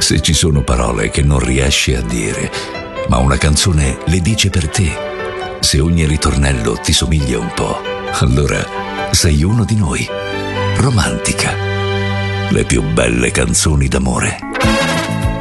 Se ci sono parole che non riesci a dire, ma una canzone le dice per te, se ogni ritornello ti somiglia un po', allora sei uno di noi. Romantica. Le più belle canzoni d'amore.